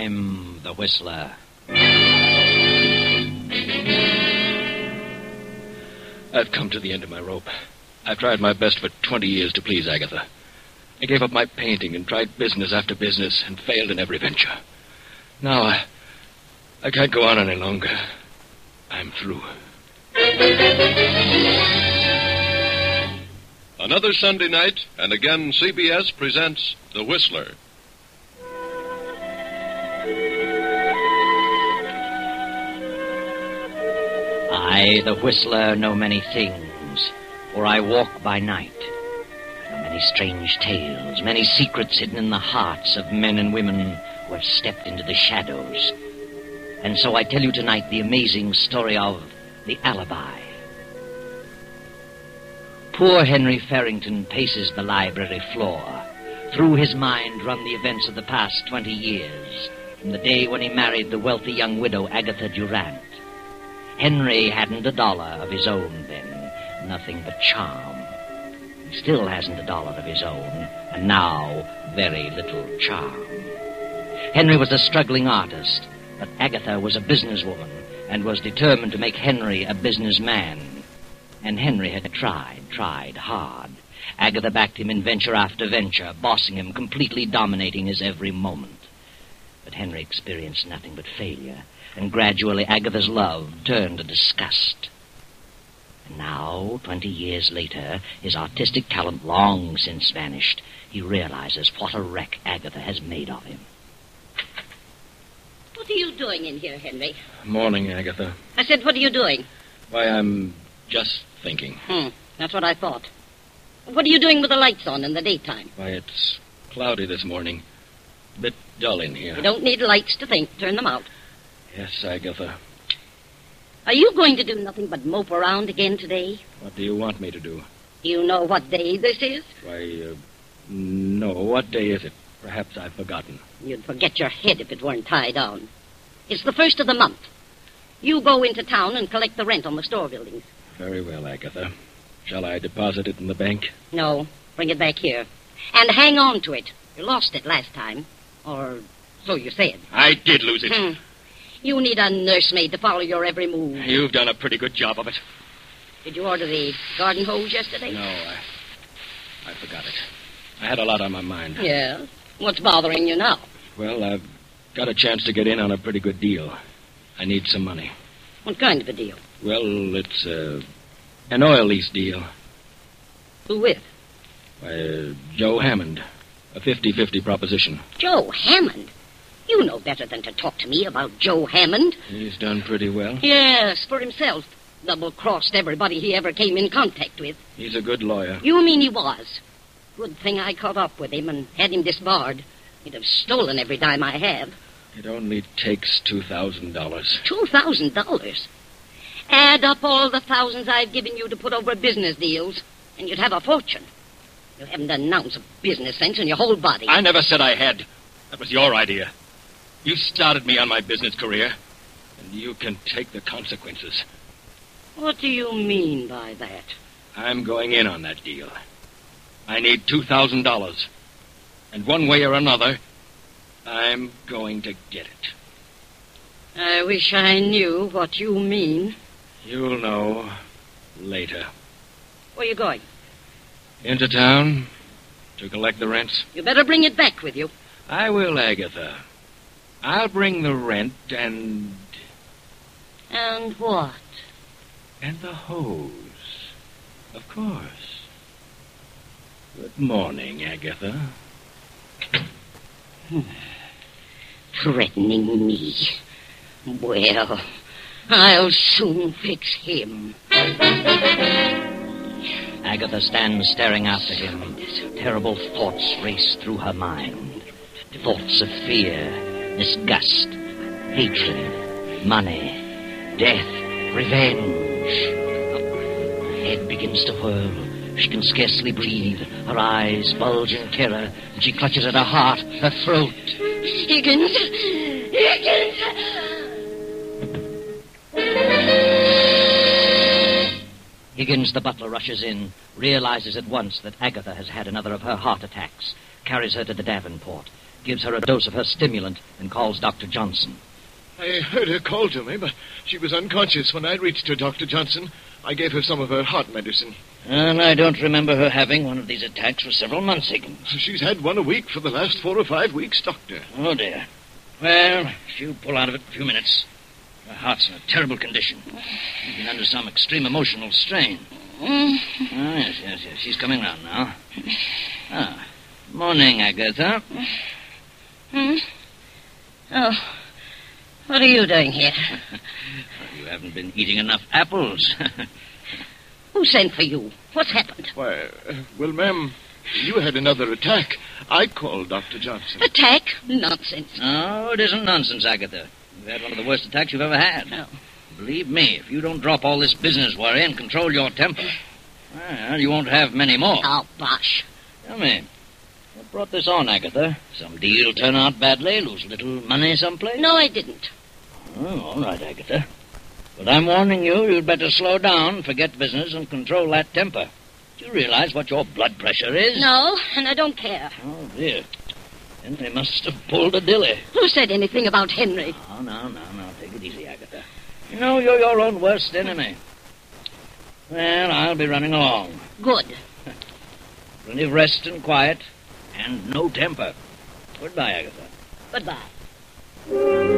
I'm the Whistler. I've come to the end of my rope. I've tried my best for 20 years to please Agatha. I gave up my painting and tried business after business and failed in every venture. Now I can't go on any longer. I'm through. Another Sunday night, and again CBS presents The Whistler. I, the Whistler, know many things, for I walk by night. I know many strange tales, many secrets hidden in the hearts of men and women who have stepped into the shadows. And so I tell you tonight the amazing story of the alibi. Poor Henry Farrington paces the library floor. Through his mind run the events of the past 20 years, from the day when he married the wealthy young widow Agatha Durant. Henry hadn't $1 of his own then, nothing but charm. He still hasn't $1 of his own, and now very little charm. Henry was a struggling artist, but Agatha was a businesswoman and was determined to make Henry a businessman. And Henry had tried hard. Agatha backed him in venture after venture, bossing him, completely dominating his every moment. But Henry experienced nothing but failure, and gradually Agatha's love turned to disgust. And now, 20 years later, his artistic talent long since vanished, he realizes what a wreck Agatha has made of him. What are you doing in here, Henry? Morning, Agatha. I said, what are you doing? Why, I'm just thinking. That's what I thought. What are you doing with the lights on in the daytime? Why, it's cloudy this morning. A bit dull in here. You don't need lights to think. Turn them out. Yes, Agatha. Are you going to do nothing but mope around again today? What do you want me to do? Do you know what day this is? Why, no. What day is it? Perhaps I've forgotten. You'd forget your head if it weren't tied on. It's the 1st of the month. You go into town and collect the rent on the store buildings. Very well, Agatha. Shall I deposit it in the bank? No. Bring it back here. And hang on to it. You lost it last time. Or so you said. I did lose it. You need a nursemaid to follow your every move. You've done a pretty good job of it. Did you order the garden hose yesterday? No, I forgot it. I had a lot on my mind. Yes. What's bothering you now? Well, I've got a chance to get in on a pretty good deal. I need some money. What kind of a deal? Well, it's an oil lease deal. Who with? Joe Hammond. A 50-50 proposition. Joe Hammond? You know better than to talk to me about Joe Hammond. He's done pretty well. Yes, for himself. Double-crossed everybody he ever came in contact with. He's a good lawyer. You mean he was? Good thing I caught up with him and had him disbarred. He'd have stolen every dime I have. It only takes $2,000. $2,000? Add up all the thousands I've given you to put over business deals, and you'd have a fortune. You haven't an ounce of business sense in your whole body. I never said I had. That was your idea. You started me on my business career, and you can take the consequences. What do you mean by that? I'm going in on that deal. I need $2,000. And one way or another, I'm going to get it. I wish I knew what you mean. You'll know later. Where are you going? Into town to collect the rents. You better bring it back with you. I will, Agatha. I'll bring the rent and... And what? And the hose. Of course. Good morning, Agatha. Threatening me. Well, I'll soon fix him. Agatha stands staring after him. Terrible thoughts race through her mind. Thoughts of fear, disgust, hatred, money, death, revenge. Her head begins to whirl. She can scarcely breathe. Her eyes bulge in terror, and she clutches at her heart, her throat. Higgins! Higgins! Higgins, the butler, rushes in, realizes at once that Agatha has had another of her heart attacks, carries her to the Davenport, gives her a dose of her stimulant, and calls Dr. Johnson. I heard her call to me, but she was unconscious when I reached her, Dr. Johnson. I gave her some of her heart medicine. And I don't remember her having one of these attacks for several months, Higgins. She's had one a week for the last 4 or 5 weeks, Doctor. Oh, dear. Well, she'll pull out of it in a few minutes. Her heart's in a terrible condition. She's been under some extreme emotional strain. Oh, yes. She's coming round now. Morning, Agatha. Oh, what are you doing here? Well, you haven't been eating enough apples. Who sent for you? What's happened? Why, well, ma'am, you had another attack. I called Dr. Johnson. Attack? Nonsense. No, it isn't nonsense, Agatha. You've had one of the worst attacks you've ever had. No. Believe me, if you don't drop all this business worry and control your temper, well, you won't have many more. Oh, bosh. Tell me, what brought this on, Agatha? Some deal turn out badly, lose a little money someplace? No, I didn't. Oh, all right, Agatha. But I'm warning you, you'd better slow down, forget business, and control that temper. Do you realize what your blood pressure is? No, and I don't care. Oh, dear. Henry must have pulled a dilly. Who said anything about Henry? Oh, no. Take it easy, Agatha. You know, you're your own worst enemy. Well, I'll be running along. Good. Plenty of rest and quiet, and no temper. Goodbye, Agatha. Goodbye.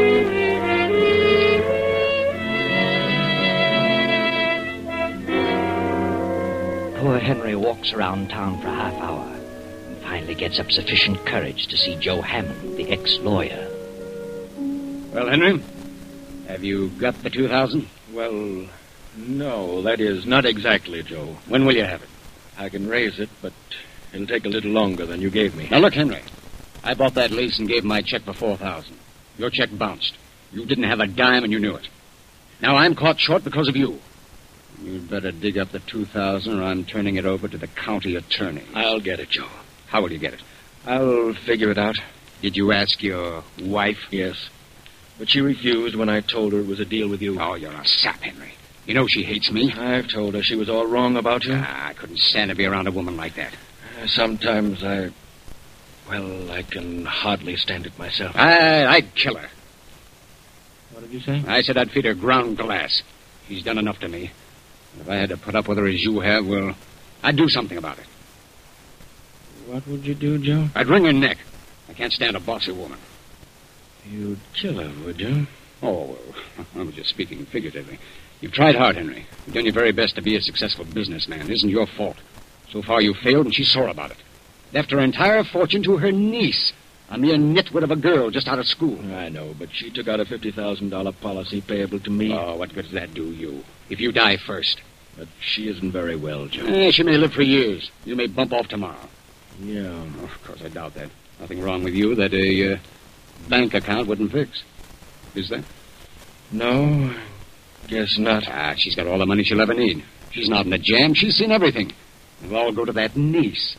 Poor Henry walks around town for a half hour and finally gets up sufficient courage to see Joe Hammond, the ex-lawyer. Well, Henry, have you got the 2,000? Well, no, that is not exactly, Joe. When will you have it? I can raise it, but it'll take a little longer than you gave me. Now, look, Henry, I bought that lease and gave my check for 4,000. Your check bounced. You didn't have a dime and you knew it. Now I'm caught short because of you. You'd better dig up the 2,000 or I'm turning it over to the county attorney. I'll get it, Joe. How will you get it? I'll figure it out. Did you ask your wife? Yes. But she refused when I told her it was a deal with you. Oh, you're a sap, Henry. You know she hates me. I've told her she was all wrong about you. I couldn't stand to be around a woman like that. Sometimes I can hardly stand it myself. I'd kill her. What did you say? I said I'd feed her ground glass. She's done enough to me. If I had to put up with her as you have, well, I'd do something about it. What would you do, Joe? I'd wring her neck. I can't stand a bossy woman. You'd kill her, would you? Oh, well, I was just speaking figuratively. You've tried hard, Henry. You've done your very best to be a successful businessman. It isn't your fault. So far you failed, and she's sore about it. Left her entire fortune to her niece, a mere nitwit of a girl just out of school. I know, but she took out a $50,000 policy payable to me. Oh, what good does that do you? If you die first. But she isn't very well, Joe. She may live for years. You may bump off tomorrow. Yeah. Oh, of course, I doubt that. Nothing wrong with you that a bank account wouldn't fix. Is there? No, guess not. She's got all the money she'll ever need. She's not in a jam. She's seen everything. It'll all go to that niece.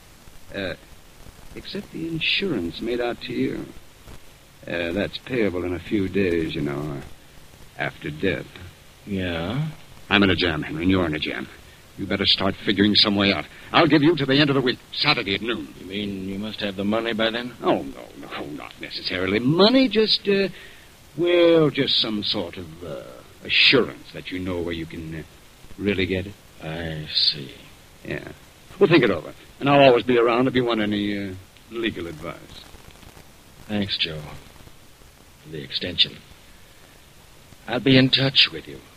Except the insurance made out to you. That's payable in a few days, you know, after death. Yeah? I'm in a jam, Henry, and you're in a jam. You better start figuring some way out. I'll give you to the end of the week, Saturday at noon. You mean you must have the money by then? Oh, no, not necessarily money. Just some sort of assurance that you know where you can really get it. I see. Yeah. Well, think it over. And I'll always be around if you want any legal advice. Thanks, Joe, for the extension. I'll be in touch with you.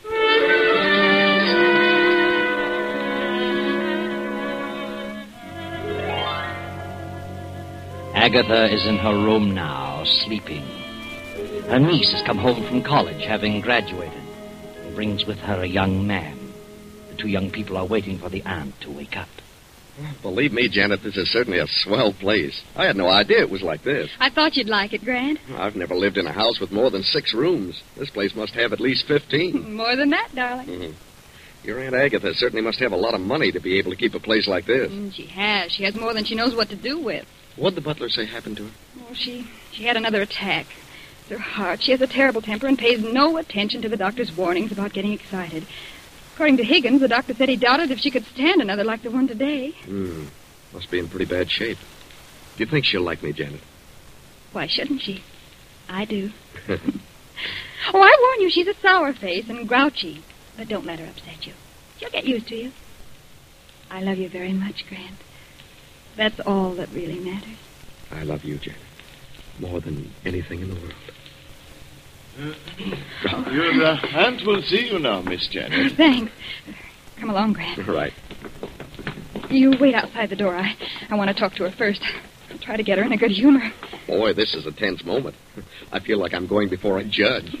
Agatha is in her room now, sleeping. Her niece has come home from college, having graduated, and brings with her a young man. The two young people are waiting for the aunt to wake up. Believe me, Janet, this is certainly a swell place. I had no idea it was like this. I thought you'd like it, Grant. I've never lived in a house with more than 6 rooms. This place must have at least 15. More than that, darling. Mm-hmm. Your Aunt Agatha certainly must have a lot of money to be able to keep a place like this. She has. She has more than she knows what to do with. What'd the butler say happened to her? Oh, she had another attack. It's her heart. She has a terrible temper and pays no attention to the doctor's warnings about getting excited. According to Higgins, the doctor said he doubted if she could stand another like the one today. Must be in pretty bad shape. Do you think she'll like me, Janet? Why shouldn't she? I do. Oh, I warn you, she's a sour face and grouchy. But don't let her upset you. She'll get used to you. I love you very much, Grant. That's all that really matters. I love you, Janet. More than anything in the world. Your aunt will see you now, Miss Janet. Thanks. Come along, Grant. Right. You wait outside the door. I want to talk to her first. I'll try to get her in a good humor. Boy, this is a tense moment. I feel like I'm going before a judge.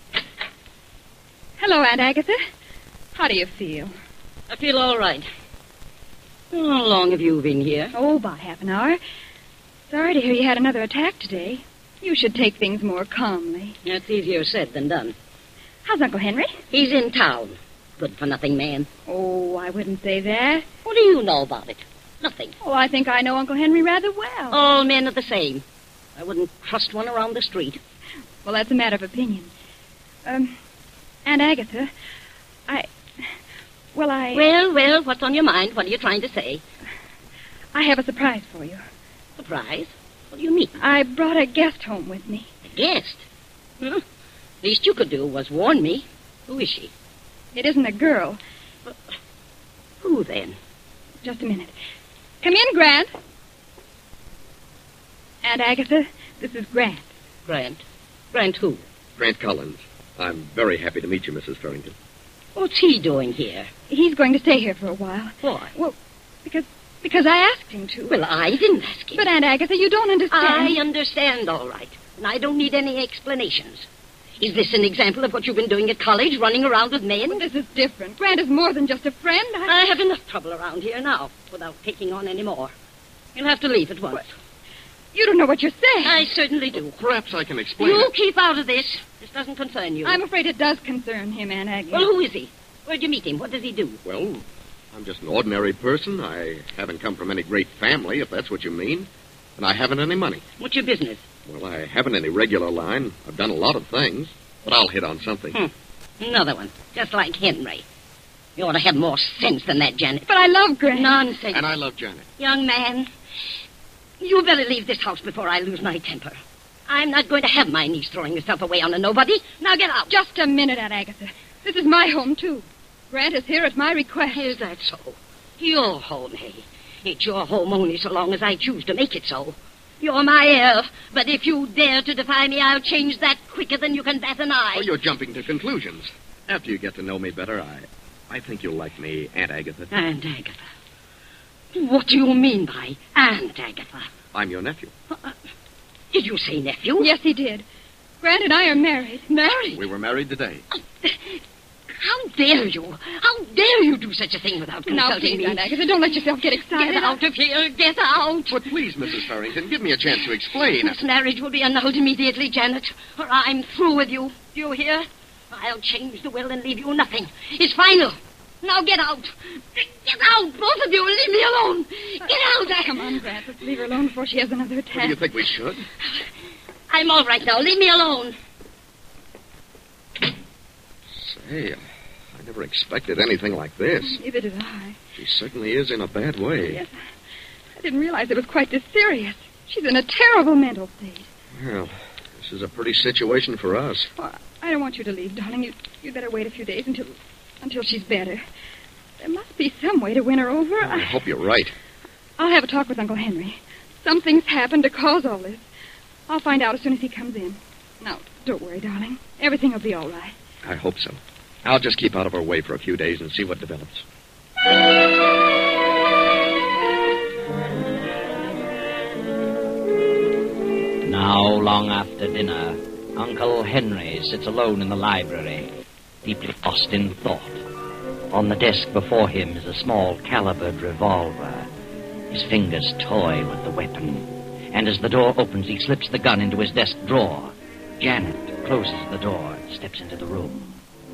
Hello, Aunt Agatha. How do you feel? I feel all right. How long have you been here? Oh, about half an hour. Sorry to hear you had another attack today. You should take things more calmly. That's easier said than done. How's Uncle Henry? He's in town. Good-for-nothing man. Oh, I wouldn't say that. What do you know about it? Nothing. Oh, I think I know Uncle Henry rather well. All men are the same. I wouldn't trust one around the street. Well, that's a matter of opinion. Aunt Agatha, Well, what's on your mind? What are you trying to say? I have a surprise for you. Surprise? What do you mean? I brought a guest home with me. A guest? Huh? Least you could do was warn me. Who is she? It isn't a girl. Who, then? Just a minute. Come in, Grant. Aunt Agatha, this is Grant. Grant? Grant who? Grant Collins. I'm very happy to meet you, Mrs. Farrington. What's he doing here? He's going to stay here for a while. Why? Well, because I asked him to. Well, I didn't ask him. But, Aunt Agatha, you don't understand. I understand, all right. And I don't need any explanations. Is this an example of what you've been doing at college, running around with men? Well, this is different. Grant is more than just a friend. I have enough trouble around here now, without taking on any more. You'll have to leave at once. You don't know what you're saying. I certainly do. Perhaps I can explain You it. keep out of this. This doesn't concern you. I'm afraid it does concern him, Aunt Agatha. Well, who is he? Where'd you meet him? What does he do? Well, I'm just an ordinary person. I haven't come from any great family, if that's what you mean. And I haven't any money. What's your business? Well, I haven't any regular line. I've done a lot of things. But I'll hit on something. Another one. Just like Henry. You ought to have more sense than that, Janet. But I love Grant. Nonsense. And I love Janet. Young man, you better leave this house before I lose my temper. I'm not going to have my niece throwing herself away on a nobody. Now get out. Just a minute, Aunt Agatha. This is my home, too. Grant is here at my request. Is that so? Your home, hey? It's your home only so long as I choose to make it so. You're my heir, but if you dare to defy me, I'll change that quicker than you can bat an eye. Oh, you're jumping to conclusions. After you get to know me better, I think you'll like me, Aunt Agatha. Aunt Agatha? What do you mean by Aunt Agatha? I'm your nephew. Did you say nephew? Yes, he did. Grant and I are married. Married? We were married today. How dare you? How dare you do such a thing without Now, consulting please, me? Aunt Agatha, don't let yourself get excited. Get out of here. Get out. But please, Mrs. Farrington, give me a chance to explain. This marriage will be annulled immediately, Janet, or I'm through with you. Do you hear? I'll change the will and leave you nothing. It's final. Now get out. Get out, both of you, and leave me alone. Get out. Come on, Grant. Let's leave her alone before she has another attack. What do you think we should? I'm all right now. Leave me alone. Say, I never expected anything like this. Neither did I. She certainly is in a bad way. Yes. I didn't realize it was quite this serious. She's in a terrible mental state. Well, this is a pretty situation for us. Well, I don't want you to leave, darling. You'd better wait a few days until she's better. There must be some way to win her over. I hope you're right. I'll have a talk with Uncle Henry. Something's happened to cause all this. I'll find out as soon as he comes in. Now, don't worry, darling. Everything will be all right. I hope so. I'll just keep out of her way for a few days and see what develops. Now, long after dinner, Uncle Henry sits alone in the library, deeply lost in thought. On the desk before him is a small calibered revolver. His fingers toy with the weapon. And as the door opens, he slips the gun into his desk drawer. Janet closes the door and steps into the room.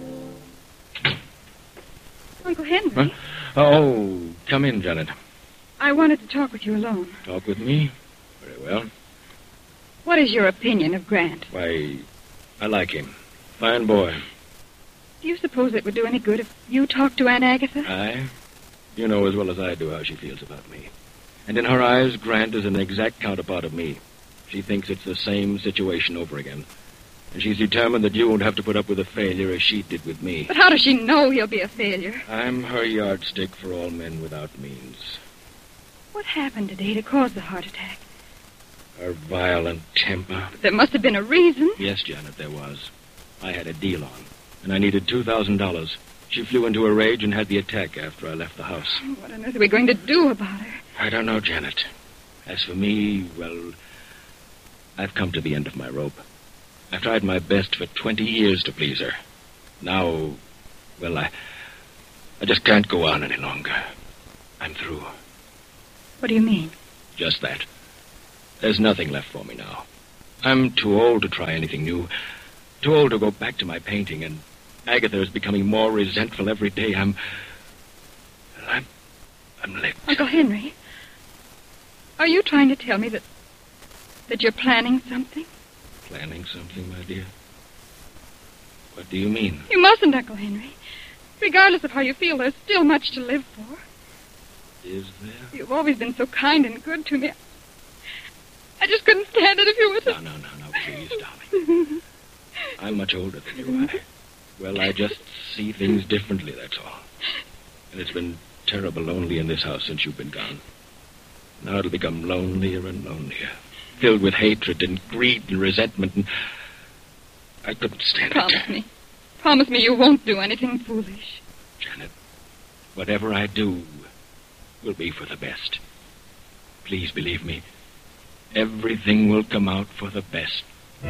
Uncle Henry, Huh? Oh, come in, Janet. I wanted to talk with you alone. Talk with me? Very well. What is your opinion of Grant? Why, I like him. Fine boy. Do you suppose it would do any good if you talked to Aunt Agatha? You know as well as I do how she feels about me. And in her eyes, Grant is an exact counterpart of me. She thinks it's the same situation over again. And she's determined that you won't have to put up with a failure as she did with me. But how does she know he'll be a failure? I'm her yardstick for all men without means. What happened today to cause the heart attack? Her violent temper. There must have been a reason. Yes, Janet, there was. I had a deal on, and I needed $2,000. She flew into a rage and had the attack after I left the house. What on earth are we going to do about her? I don't know, Janet. As for me, well, I've come to the end of my rope. I've tried my best for 20 years to please her. Now, well, I just can't go on any longer. I'm through. What do you mean? Just that. There's nothing left for me now. I'm too old to try anything new. Too old to go back to my painting, and Agatha is becoming more resentful every day. I'm licked. Uncle Henry, are you trying to tell me that you're planning something? Planning something, my dear? What do you mean? You mustn't, Uncle Henry. Regardless of how you feel, there's still much to live for. Is there? You've always been so kind and good to me. I just couldn't stand it if you were to... No, please, darling. I'm much older than you. I just see things differently, that's all. And it's been terrible lonely in this house since you've been gone. Now it'll become lonelier and lonelier, filled with hatred and greed and resentment, and I couldn't stand it. Promise me you won't do anything foolish. Janet, whatever I do will be for the best. Please believe me. Everything will come out for the best.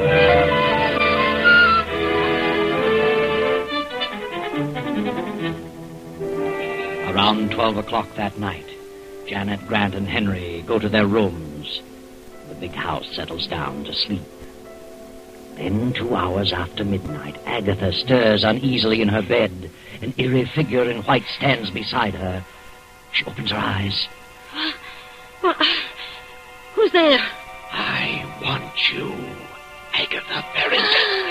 Around 12 o'clock that night, Janet, Grant, and Henry go to their rooms. The big house settles down to sleep. Then, 2 hours after midnight, Agatha stirs uneasily in her bed. An eerie figure in white stands beside her. She opens her eyes. What? Who's there? I want you, Agatha Barrington.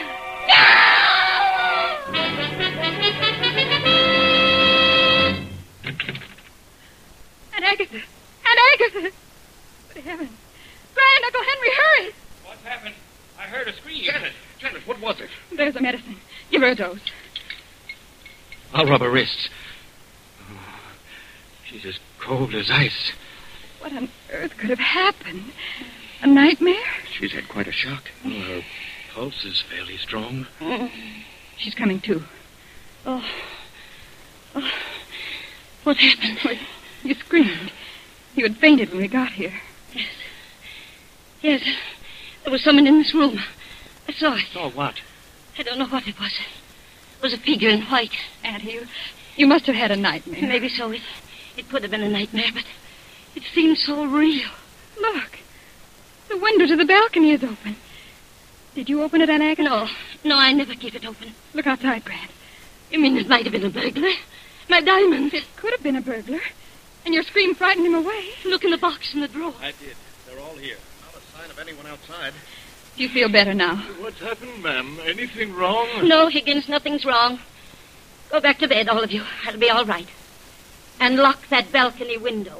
Aunt Agatha! Aunt Agatha! Good heavens! Grant, Uncle Henry, hurry! What's happened? I heard a scream. Janet, what was it? There's the medicine. Give her a dose. I'll rub her wrists. Oh, she's as cold as ice. What on earth could have happened? A nightmare? She's had quite a shock. Oh, her pulse is fairly strong. She's coming to. Oh. What happened? Well, you screamed. You had fainted when we got here. Yes. There was someone in this room. I saw it. Saw what? I don't know what it was. It was a figure in white. Auntie, you must have had a nightmare. Maybe so. It could have been a nightmare, but it seemed so real. Look. The window to the balcony is open. Did you open it, Aunt Agatha? No, I never keep it open. Look outside, Grant. You mean it might have been a burglar? My diamonds. It could have been a burglar. And your scream frightened him away. Look in the box in the drawer. I did. They're all here. Not a sign of anyone outside. Do you feel better now? What's happened, ma'am? Anything wrong? No, Higgins, nothing's wrong. Go back to bed, all of you. I'll be all right. And lock that balcony window.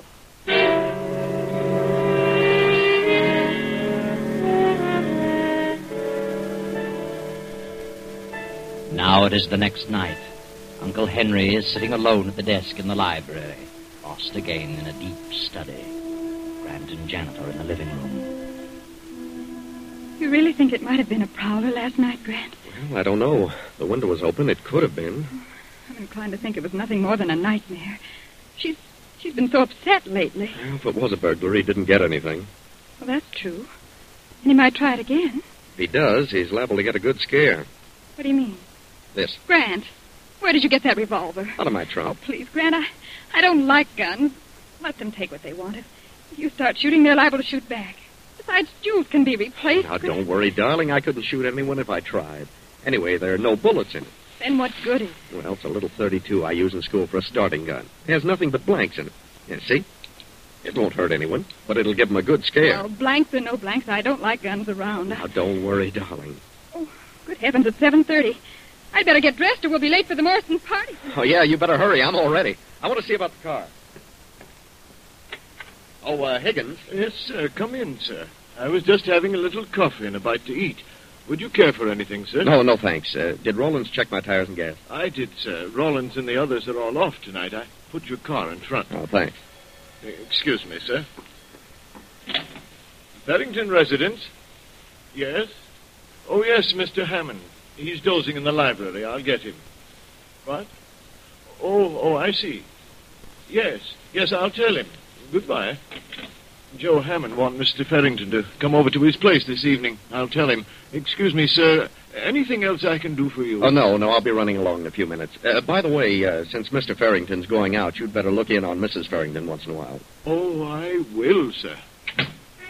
Now it is the next night. Uncle Henry is sitting alone at the desk in the library, lost again in a deep study. Grant and Janet are in the living room. You really think it might have been a prowler last night, Grant? Well, I don't know. The window was open. It could have been. I'm inclined to think it was nothing more than a nightmare. She's been so upset lately. Well, if it was a burglary, he didn't get anything. Well, that's true. And he might try it again. If he does, he's liable to get a good scare. What do you mean? This. Grant, where did you get that revolver? Out of my Oh, trunk. please, Grant, I don't like guns. Let them take what they want. If you start shooting, they're liable to shoot back. Besides, jewels can be replaced. Now, don't worry, darling. I couldn't shoot anyone if I tried. Anyway, there are no bullets in it. Then what good is it? Well, it's a little .32 I use in school for a starting gun. It has nothing but blanks in it. Yeah, see? It won't hurt anyone, but it'll give them a good scare. Well, blanks or no blanks, I don't like guns around. Now, don't worry, darling. Oh, good heavens, it's 7:30. I'd better get dressed or we'll be late for the Morrison party. Oh, yeah, you better hurry. I'm all ready. I want to see about the car. Oh, Higgins. Yes, sir. Come in, sir. I was just having a little coffee and a bite to eat. Would you care for anything, sir? No, thanks. Did Rollins check my tires and gas? I did, sir. Rollins and the others are all off tonight. I put your car in front. Oh, thanks. Excuse me, sir. Farrington residence? Yes? Oh, yes, Mr. Hammond. He's dozing in the library. I'll get him. What? Oh, I see. Yes, I'll tell him. Goodbye. Joe Hammond wants Mr. Farrington to come over to his place this evening. I'll tell him. Excuse me, sir. Anything else I can do for you? Oh, no, I'll be running along in a few minutes. By the way, since Mr. Farrington's going out, you'd better look in on Mrs. Farrington once in a while. Oh, I will, sir.